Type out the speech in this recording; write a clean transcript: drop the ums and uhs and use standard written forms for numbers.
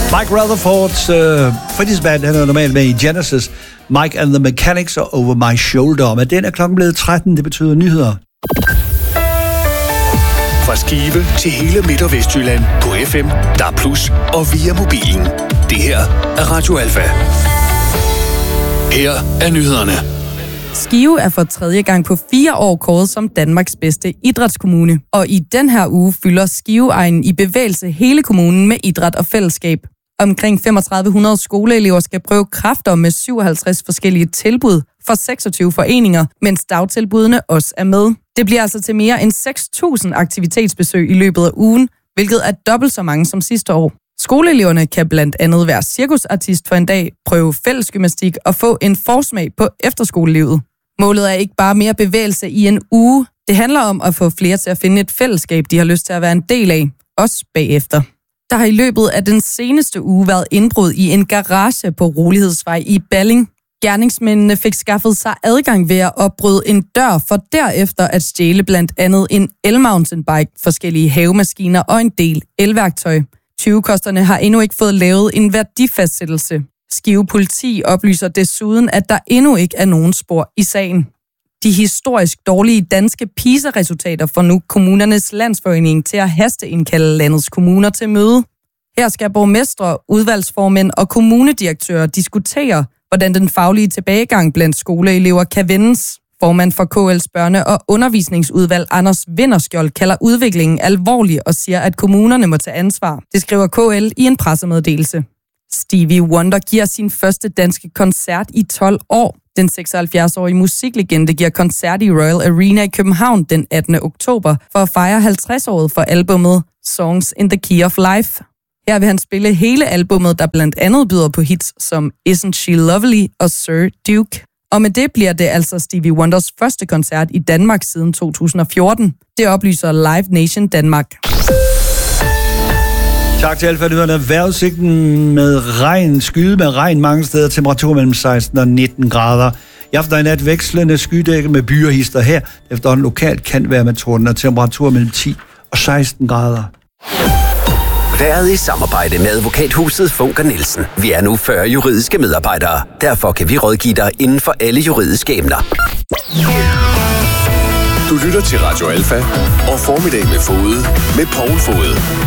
Mike Rutherfords fritidsband, han er normalt med i Genesis, Mike and the Mechanics og Over My Shoulder. Men den er klokken blevet 13, det betyder nyheder. Fra Skive til hele Midt- og Vestjylland på FM, DAB+, og via mobilen. Det her er Radio Alfa. Her er nyhederne. Skive er for tredje gang på 4 år kåret som Danmarks bedste idrætskommune. Og i den her uge fylder Skiveegnen i bevægelse hele kommunen med idræt og fællesskab. Omkring 3500 skoleelever skal prøve kræfter med 57 forskellige tilbud for 26 foreninger, mens dagtilbudene også er med. Det bliver altså til mere end 6.000 aktivitetsbesøg i løbet af ugen, hvilket er dobbelt så mange som sidste år. Skoleeleverne kan blandt andet være cirkusartist for en dag, prøve fællesgymnastik og få en forsmag på efterskolelivet. Målet er ikke bare mere bevægelse i en uge. Det handler om at få flere til at finde et fællesskab, de har lyst til at være en del af, også bagefter. Der har i løbet af den seneste uge været indbrud i en garage på Rolighedsvej i Balling. Gerningsmændene fik skaffet sig adgang ved at opbryde en dør, for derefter at stjæle blandt andet en elmountainbike, forskellige havemaskiner og en del elværktøj. Tyvekosterne har endnu ikke fået lavet en værdifastsættelse. Skive Politi oplyser desuden, at der endnu ikke er nogen spor i sagen. De historisk dårlige danske PISA-resultater får nu kommunernes landsforening til at hasteindkalde landets kommuner til møde. Her skal borgmestre, udvalgsformænd og kommunedirektører diskutere, hvordan den faglige tilbagegang blandt skoleelever kan vendes. Formand for KL's børne- og undervisningsudvalg Anders Vinderskjold kalder udviklingen alvorlig og siger, at kommunerne må tage ansvar. Det skriver KL i en pressemeddelelse. Stevie Wonder giver sin første danske koncert i 12 år. Den 76-årige musiklegende giver koncert i Royal Arena i København den 18. oktober for at fejre 50-året for albummet Songs in the Key of Life. Her vil han spille hele albummet, der blandt andet byder på hits som Isn't She Lovely og Sir Duke. Og med det bliver det altså Stevie Wonders første koncert i Danmark siden 2014. Det oplyser Live Nation Danmark. Tak til Alfa-nyhederne. Vejrudsigten med regn, skyde med regn mange steder, temperatur mellem 16 og 19 grader. I aften og i nat vekslende skydække med byer hister her. Efterhånden lokalt kan være med torden og temperatur mellem 10 og 16 grader. Været i samarbejde med advokathuset Funker Nielsen. Vi er nu 40 juridiske medarbejdere. Derfor kan vi rådgive dig inden for alle juridiske emner. Du lytter til Radio Alfa og Formiddag med Fode med Poul Fode.